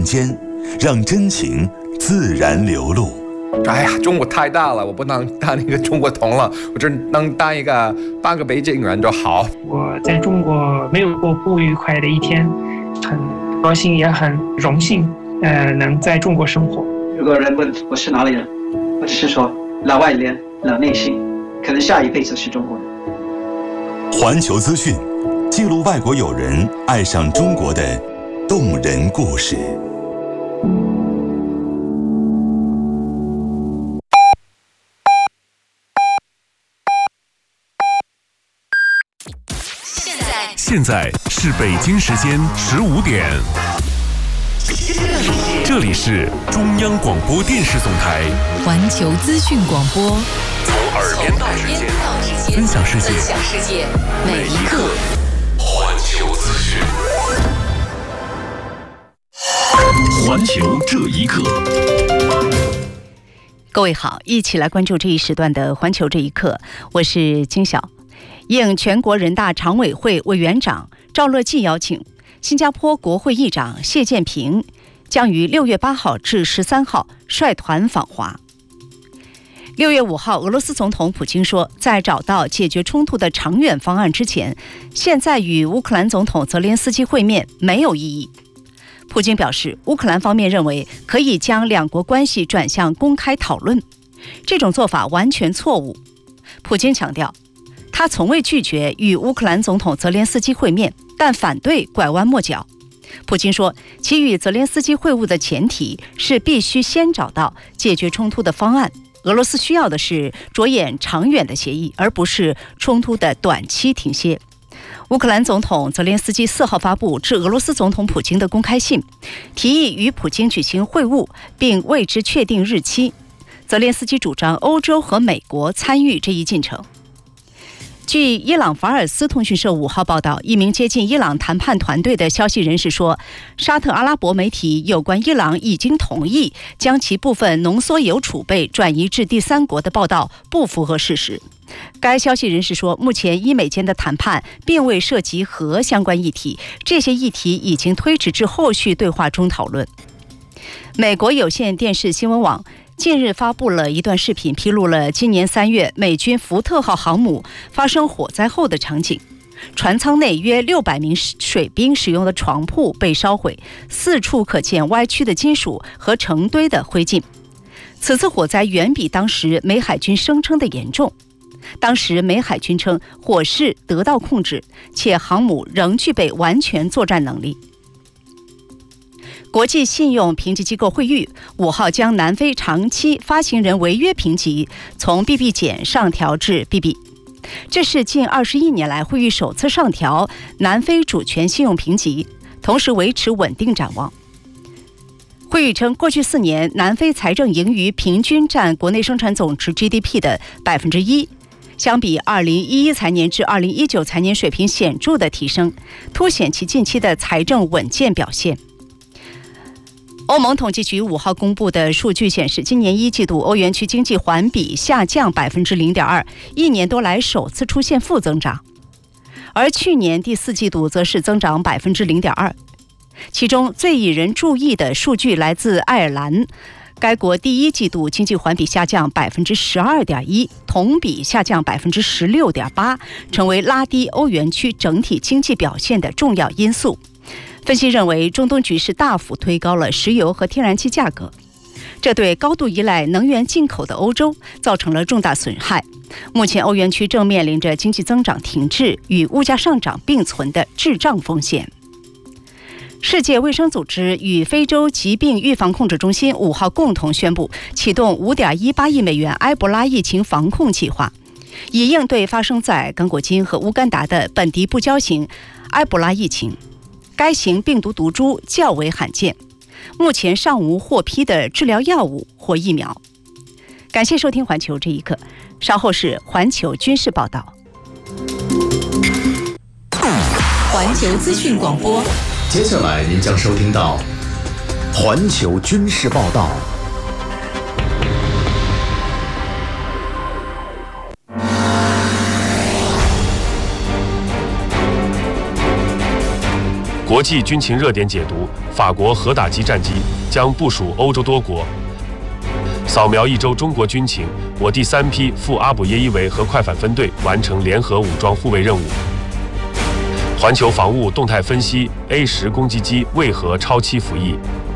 瞬间，让真情自然流露。 哎呀，中国太大了，我不能当一个中国通了，我只能当一个半个北京人就好。 我在中国没有过不愉快的一天，很高兴也很荣幸，能在中国生活。 如果有人问我是哪里人，我只是说老外脸老内心，可能下一辈子是中国人。 环球资讯，记录外国友人爱上中国的动人故事。 现在是北京时间15点，这里是中央广播电视总台环球资讯广播， 从耳边到指尖，分享世界，每一刻。环球资讯，环球这一刻。 各位好，一起来关注这一时段的环球这一刻，我是金晓。应全国人大常委会委员长赵乐际邀请，新加坡国会议长谢建平将于6月8号至13号率团访华。6月5号，俄罗斯总统普京说，在找到解决冲突的长远方案之前，现在与乌克兰总统泽连斯基会面没有意义。普京表示，乌克兰方面认为可以将两国关系转向公开讨论，这种做法完全错误。普京强调，他从未拒绝与乌克兰总统泽连斯基会面，但反对拐弯抹角。普京说，其与泽连斯基会晤的前提是必须先找到解决冲突的方案。俄罗斯需要的是着眼长远的协议，而不是冲突的短期停歇。乌克兰总统泽连斯基4号发布致俄罗斯总统普京的公开信，提议与普京举行会晤，并为之确定日期。泽连斯基主张欧洲和美国参与这一进程。据伊朗法尔斯通讯社5号报道，一名接近伊朗谈判团队的消息人士说，沙特阿拉伯媒体有关伊朗已经同意将其部分浓缩铀储备转移至第三国的报道不符合事实。该消息人士说，目前伊美间的谈判并未涉及核相关议题，这些议题已经推迟至后续对话中讨论。美国有线电视新闻网近日发布了一段视频，披露了今年3月美军福特号航母发生火灾后的场景。船舱内约600名水兵使用的床铺被烧毁，四处可见歪曲的金属和成堆的灰烬。此次火灾远比当时美海军声称的严重。当时美海军称火势得到控制，且航母仍具备完全作战能力。国际信用评级机构惠誉5号将南非长期发行人违约评级从 BB 减上调至 BB， 这是近21年来惠誉首次上调南非主权信用评级，同时维持稳定展望。惠誉称，过去4年南非财政盈余平均占国内生产总值 GDP 的 1%， 相比2011财年至2019财年水平显著的提升，凸显其近期的财政稳健表现。欧盟统计局5号公布的数据显示，今年1季度欧元区经济环比下降 0.2%， 1年多来首次出现负增长，而去年第4季度则是增长 0.2%。 其中最引人注意的数据来自爱尔兰，该国第1季度经济环比下降 12.1%， 同比下降 16.8%， 成为拉低欧元区整体经济表现的重要因素。分析认为，中东局势大幅推高了石油和天然气价格，这对高度依赖能源进口的欧洲造成了重大损害。目前欧元区正面临着经济增长停滞与物价上涨并存的滞胀风险。世界卫生组织与非洲疾病预防控制中心5号共同宣布，启动5.18亿美元埃博拉疫情防控计划，以应对发生在刚果金和乌干达的本地不交型埃博拉疫情。该型病毒毒株较为罕见，目前尚无获批的治疗药物或疫苗。感谢收听环球这一刻，稍后是环球军事报道。环球资讯广播， 接下来您将收听到环球军事报道。 国际军情热点解读：法国核打击战机将部署欧洲多国。扫描一周中国军情，我第3批赴阿卜耶伊维和快反分队完成联合武装护卫任务。环球防务动态分析：A10攻击机为何超期服役？